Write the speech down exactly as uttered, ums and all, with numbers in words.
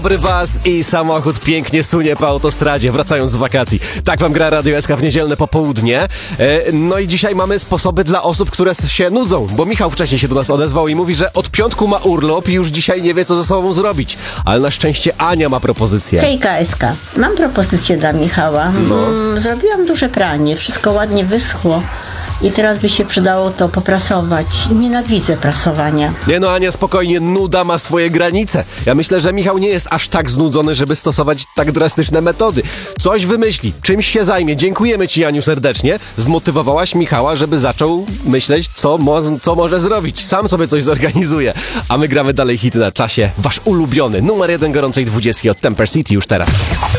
Dobry bas i samochód pięknie sunie po autostradzie, wracając z wakacji. Tak wam gra Radio S K w niedzielne popołudnie. E, no i dzisiaj mamy sposoby dla osób, które się nudzą, bo Michał wcześniej się do nas odezwał i mówi, że od piątku ma urlop i już dzisiaj nie wie, co ze sobą zrobić. Ale na szczęście Ania ma propozycję. Hejka, S K. Mam propozycję dla Michała. No. Mm, zrobiłam duże pranie, wszystko ładnie wyschło i teraz by się przydało to poprasować. Nienawidzę prasowania. Nie no, Ania, spokojnie, nuda ma swoje granice. Ja myślę, że Michał nie jest aż tak znudzony, żeby stosować tak drastyczne metody. Coś wymyśli, czymś się zajmie. Dziękujemy ci, Aniu, serdecznie. Zmotywowałaś Michała, żeby zaczął myśleć, co, mo- co może zrobić. Sam sobie coś zorganizuje. A my gramy dalej hity na czasie. Wasz ulubiony, numer jeden gorącej dwudziestki od Temper City już teraz.